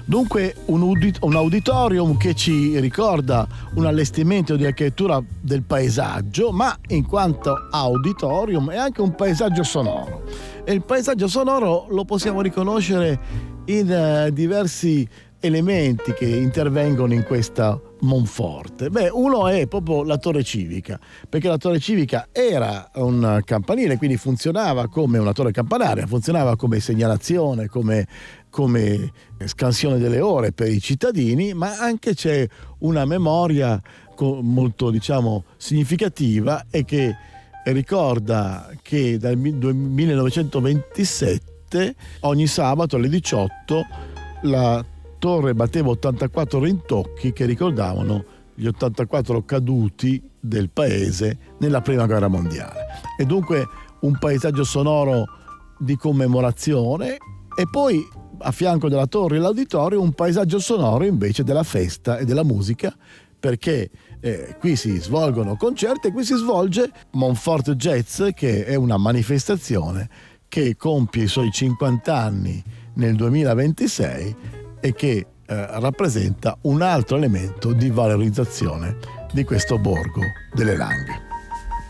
Dunque un auditorium che ci ricorda un allestimento di architettura del paesaggio, ma in quanto auditorium è anche un paesaggio sonoro. E il paesaggio sonoro lo possiamo riconoscere in diversi elementi che intervengono in questa Monforte. Uno è proprio la torre civica, perché la torre civica era un campanile, quindi funzionava come una torre campanaria, funzionava come segnalazione, come scansione delle ore per i cittadini, ma anche c'è una memoria molto, significativa, e che ricorda che dal 1927 ogni sabato alle 18 la torre batteva 84 rintocchi che ricordavano gli 84 caduti del paese nella prima guerra mondiale. E dunque un paesaggio sonoro di commemorazione, e poi a fianco della torre e l'auditorio un paesaggio sonoro invece della festa e della musica, perché qui si svolgono concerti e qui si svolge Monforte Jazz, che è una manifestazione che compie i suoi 50 anni nel 2026 e che rappresenta un altro elemento di valorizzazione di questo borgo delle Langhe.